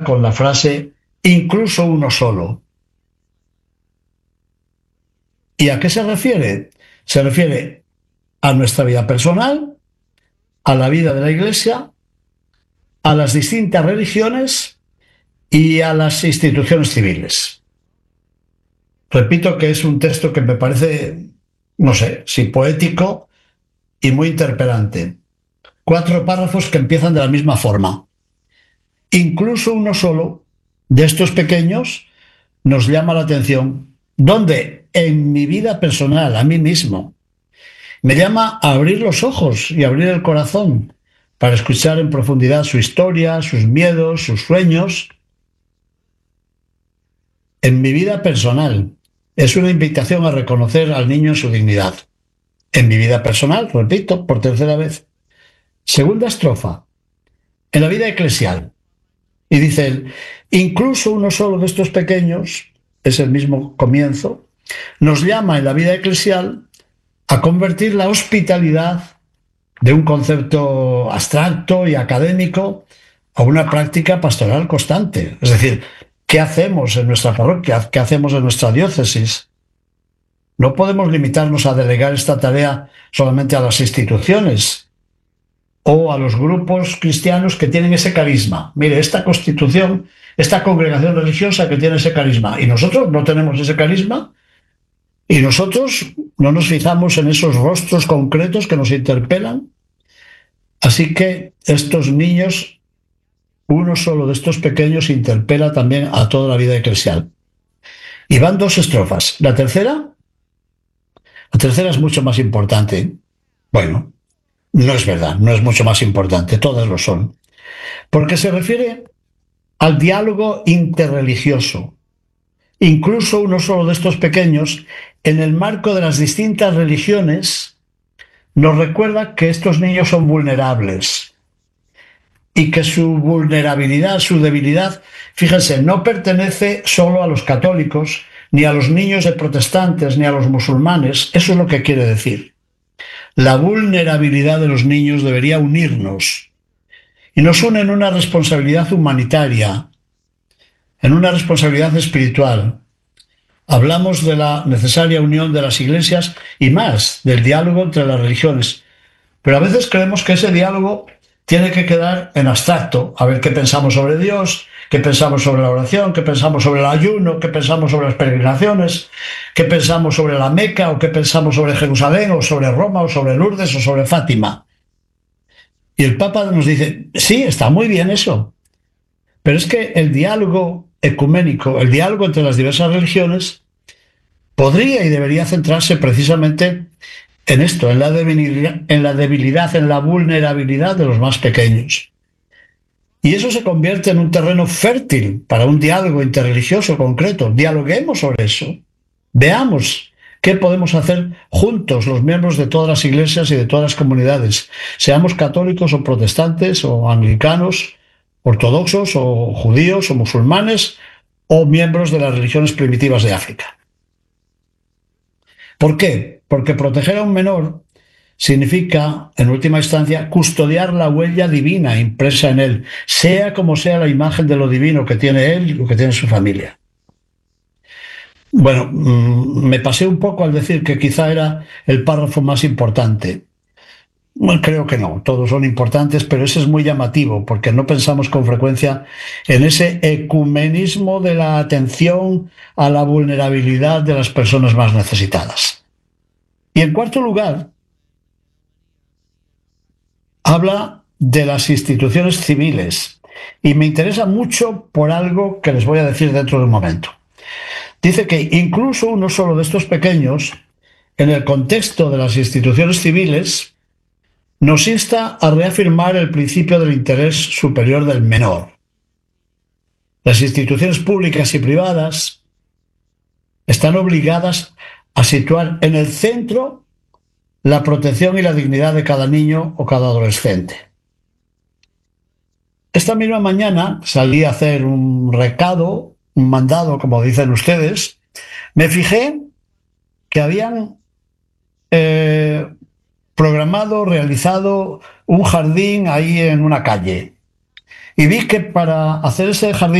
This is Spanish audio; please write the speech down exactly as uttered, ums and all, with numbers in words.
con la frase incluso uno solo. ¿Y a qué se refiere? Se refiere a nuestra vida personal, a la vida de la Iglesia, a las distintas religiones y a las instituciones civiles. Repito que es un texto que me parece, no sé, si poético y muy interpelante. Cuatro párrafos que empiezan de la misma forma. Incluso uno solo de estos pequeños nos llama la atención. ¿Dónde? En mi vida personal, a mí mismo. Me llama a abrir los ojos y abrir el corazón para escuchar en profundidad su historia, sus miedos, sus sueños. En mi vida personal. Es una invitación a reconocer al niño en su dignidad. En mi vida personal, repito, por tercera vez. Segunda estrofa. En la vida eclesial. Y dice él, incluso uno solo de estos pequeños, es el mismo comienzo, nos llama en la vida eclesial a convertir la hospitalidad de un concepto abstracto y académico a una práctica pastoral constante. Es decir, ¿qué hacemos en nuestra parroquia? ¿Qué hacemos en nuestra diócesis? No podemos limitarnos a delegar esta tarea solamente a las instituciones o a los grupos cristianos que tienen ese carisma. Mire, esta constitución, esta congregación religiosa que tiene ese carisma, y nosotros no tenemos ese carisma, y nosotros no nos fijamos en esos rostros concretos que nos interpelan. Así que estos niños, uno solo de estos pequeños, interpela también a toda la vida eclesial. Y van dos estrofas. La tercera, la tercera es mucho más importante. Bueno, no es verdad, no es mucho más importante, todas lo son. Porque se refiere al diálogo interreligioso. Incluso uno solo de estos pequeños, en el marco de las distintas religiones, nos recuerda que estos niños son vulnerables y que su vulnerabilidad, su debilidad, fíjense, no pertenece solo a los católicos, ni a los niños de protestantes, ni a los musulmanes. Eso es lo que quiere decir. La vulnerabilidad de los niños debería unirnos y nos une en una responsabilidad humanitaria, en una responsabilidad espiritual. Hablamos de la necesaria unión de las iglesias y más, del diálogo entre las religiones. Pero a veces creemos que ese diálogo tiene que quedar en abstracto. A ver qué pensamos sobre Dios, qué pensamos sobre la oración, qué pensamos sobre el ayuno, qué pensamos sobre las peregrinaciones, qué pensamos sobre la Meca, o qué pensamos sobre Jerusalén, o sobre Roma, o sobre Lourdes, o sobre Fátima. Y el Papa nos dice, sí, está muy bien eso, pero es que el diálogo ecuménico, el diálogo entre las diversas religiones, podría y debería centrarse precisamente en esto, en la debilidad, en la debilidad, en la vulnerabilidad de los más pequeños. Y eso se convierte en un terreno fértil para un diálogo interreligioso concreto. Dialoguemos sobre eso. Veamos qué podemos hacer juntos los miembros de todas las iglesias y de todas las comunidades, seamos católicos o protestantes o anglicanos, ortodoxos o judíos o musulmanes o miembros de las religiones primitivas de África. ¿Por qué? Porque proteger a un menor significa, en última instancia, custodiar la huella divina impresa en él, sea como sea la imagen de lo divino que tiene él y lo que tiene su familia. Bueno, me pasé un poco al decir que quizá era el párrafo más importante. Bueno, creo que no, todos son importantes, pero ese es muy llamativo, porque no pensamos con frecuencia en ese ecumenismo de la atención a la vulnerabilidad de las personas más necesitadas. Y en cuarto lugar, habla de las instituciones civiles, y me interesa mucho por algo que les voy a decir dentro de un momento. Dice que incluso uno solo de estos pequeños, en el contexto de las instituciones civiles, nos insta a reafirmar el principio del interés superior del menor. Las instituciones públicas y privadas están obligadas a situar en el centro la protección y la dignidad de cada niño o cada adolescente. Esta misma mañana salí a hacer un recado, un mandado, como dicen ustedes. Me fijé que habían eh, programado, realizado un jardín ahí en una calle. Y vi que para hacer ese jardín